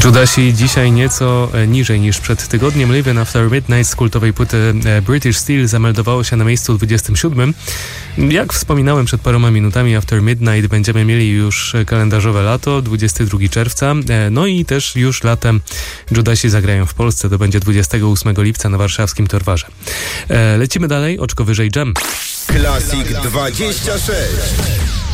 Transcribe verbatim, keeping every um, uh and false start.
Judasi dzisiaj nieco niżej niż przed tygodniem. Living After Midnight z kultowej płyty British Steel zameldowało się na miejscu dwudziestym siódmym. Jak wspominałem przed paroma minutami, After Midnight będziemy mieli już kalendarzowe lato, dwudziestego drugiego czerwca. No i też już latem Judasi zagrają w Polsce. To będzie dwudziestego ósmego lipca na warszawskim Torwarze. Lecimy dalej, oczko wyżej Jam. Classic dwadzieścia sześć.